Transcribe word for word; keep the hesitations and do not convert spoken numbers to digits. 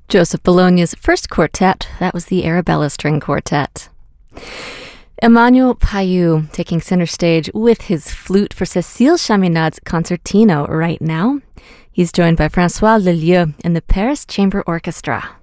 Joseph Bologna's first quartet, that was the Arabella String Quartet. Emmanuel Payou taking center stage with his flute for Cécile Chaminade's concertino right now. He's joined by François Leleux and the Paris Chamber Orchestra.